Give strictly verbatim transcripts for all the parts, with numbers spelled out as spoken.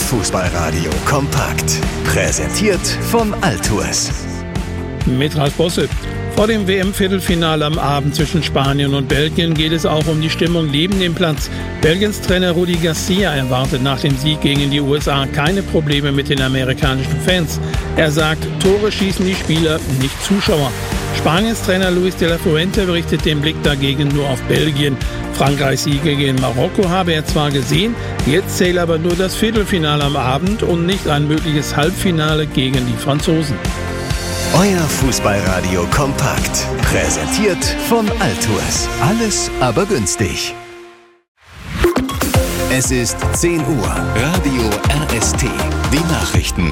Fußballradio kompakt. Präsentiert von Altours. Mit Ralf Bosse. Vor dem W M-Viertelfinale am Abend zwischen Spanien und Belgien geht es auch um die Stimmung neben dem Platz. Belgiens Trainer Rudi Garcia erwartet nach dem Sieg gegen die U S A keine Probleme mit den amerikanischen Fans. Er sagt, Tore schießen die Spieler, nicht Zuschauer. Spaniens Trainer Luis de la Fuente berichtet den Blick dagegen nur auf Belgien. Frankreichs Siege gegen Marokko habe er zwar gesehen, jetzt zähle aber nur das Viertelfinale am Abend und nicht ein mögliches Halbfinale gegen die Franzosen. Euer Fußballradio kompakt. Präsentiert von Altours. Alles aber günstig. Es ist zehn Uhr. Radio R S T. Die Nachrichten.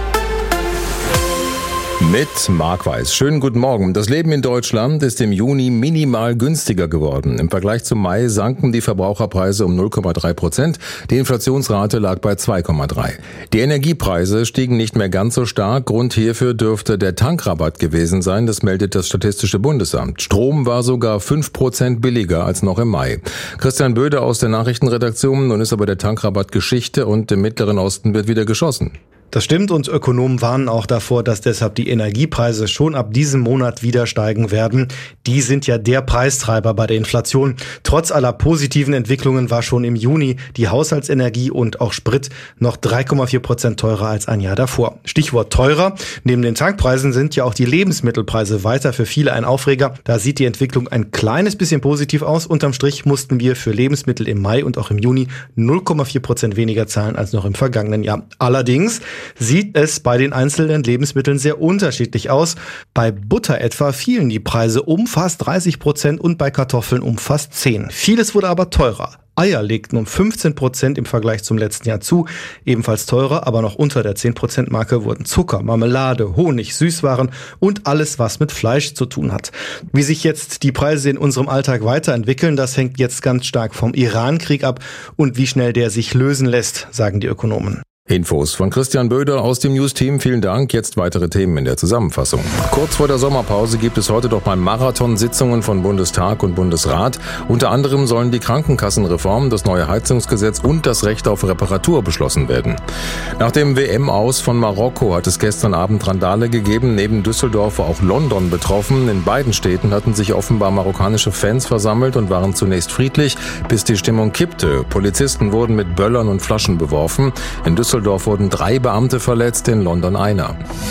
Mit Marc Weiß. Schönen guten Morgen. Das Leben in Deutschland ist im Juni minimal günstiger geworden. Im Vergleich zum Mai sanken die Verbraucherpreise um null Komma drei Prozent. Die Inflationsrate lag bei zwei Komma drei. Die Energiepreise stiegen nicht mehr ganz so stark. Grund hierfür dürfte der Tankrabatt gewesen sein. Das meldet das Statistische Bundesamt. Strom war sogar fünf Prozent billiger als noch im Mai. Christian Böder aus der Nachrichtenredaktion. Nun ist aber der Tankrabatt Geschichte und im Mittleren Osten wird wieder geschossen. Das stimmt und Ökonomen warnen auch davor, dass deshalb die Energiepreise schon ab diesem Monat wieder steigen werden. Die sind ja der Preistreiber bei der Inflation. Trotz aller positiven Entwicklungen war schon im Juni die Haushaltsenergie und auch Sprit noch drei Komma vier Prozent teurer als ein Jahr davor. Stichwort teurer. Neben den Tankpreisen sind ja auch die Lebensmittelpreise weiter für viele ein Aufreger. Da sieht die Entwicklung ein kleines bisschen positiv aus. Unterm Strich mussten wir für Lebensmittel im Mai und auch im Juni null Komma vier Prozent weniger zahlen als noch im vergangenen Jahr. Allerdings sieht es bei den einzelnen Lebensmitteln sehr unterschiedlich aus. Bei Butter etwa fielen die Preise um fast dreißig Prozent und bei Kartoffeln um fast zehn. Vieles wurde aber teurer. Eier legten um fünfzehn Prozent im Vergleich zum letzten Jahr zu. Ebenfalls teurer, aber noch unter der zehn Prozent Marke wurden Zucker, Marmelade, Honig, Süßwaren und alles, was mit Fleisch zu tun hat. Wie sich jetzt die Preise in unserem Alltag weiterentwickeln, das hängt jetzt ganz stark vom Iran-Krieg ab und wie schnell der sich lösen lässt, sagen die Ökonomen. Infos von Christian Böder aus dem News-Team. Vielen Dank. Jetzt weitere Themen in der Zusammenfassung. Kurz vor der Sommerpause gibt es heute doch mal Marathonsitzungen von Bundestag und Bundesrat. Unter anderem sollen die Krankenkassenreform, das neue Heizungsgesetz und das Recht auf Reparatur beschlossen werden. Nach dem W M-Aus von Marokko hat es gestern Abend Randale gegeben. Neben Düsseldorf war auch London betroffen. In beiden Städten hatten sich offenbar marokkanische Fans versammelt und waren zunächst friedlich, bis die Stimmung kippte. Polizisten wurden mit Böllern und Flaschen beworfen. In Düsseldorf Düsseldorf wurden drei Beamte verletzt, in London einer.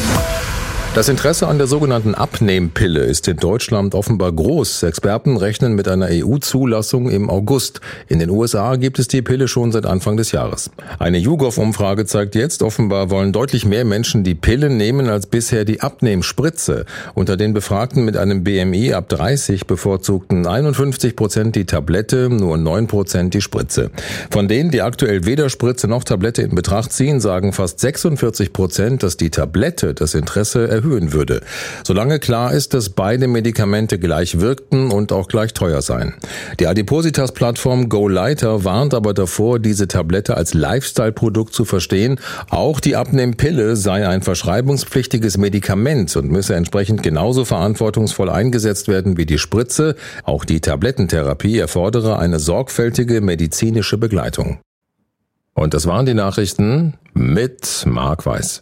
Das Interesse an der sogenannten Abnehmpille ist in Deutschland offenbar groß. Experten rechnen mit einer E U-Zulassung im August. In den U S A gibt es die Pille schon seit Anfang des Jahres. Eine YouGov-Umfrage zeigt jetzt, offenbar wollen deutlich mehr Menschen die Pille nehmen als bisher die Abnehmspritze. Unter den Befragten mit einem B M I ab dreißig bevorzugten einundfünfzig Prozent die Tablette, nur neun Prozent die Spritze. Von denen, die aktuell weder Spritze noch Tablette in Betracht ziehen, sagen fast sechsundvierzig Prozent, dass die Tablette das Interesse erhöht würde. Solange klar ist, dass beide Medikamente gleich wirkten und auch gleich teuer seien. Die Adipositas-Plattform GoLighter warnt aber davor, diese Tablette als Lifestyle-Produkt zu verstehen. Auch die Abnehmpille sei ein verschreibungspflichtiges Medikament und müsse entsprechend genauso verantwortungsvoll eingesetzt werden wie die Spritze. Auch die Tablettentherapie erfordere eine sorgfältige medizinische Begleitung. Und das waren die Nachrichten mit Marc Weiß.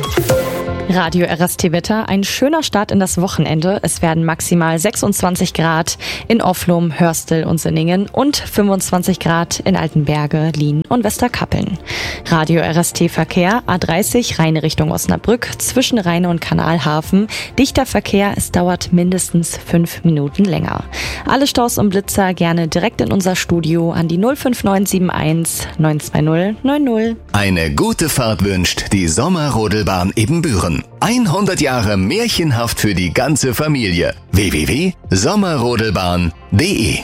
Radio R S T Wetter, ein schöner Start in das Wochenende. Es werden maximal sechsundzwanzig Grad in Offlum, Hörstel und Sinningen und fünfundzwanzig Grad in Altenberge, Lien und Westerkappeln. Radio R S T Verkehr, A dreißig Rheine Richtung Osnabrück, zwischen Rheine und Kanalhafen. Dichter Verkehr, es dauert mindestens fünf Minuten länger. Alle Staus und Blitzer gerne direkt in unser Studio an die null fünf neun sieben eins neun zwei null neun null. Eine gute Fahrt wünscht die Sommerrodelbahn Ebenbüren. hundert Jahre märchenhaft für die ganze Familie. w w w punkt sommerrodelbahn punkt d e.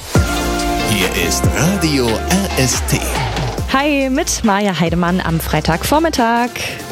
Hier ist Radio R S T. Hi, mit Maja Heidemann am Freitagvormittag.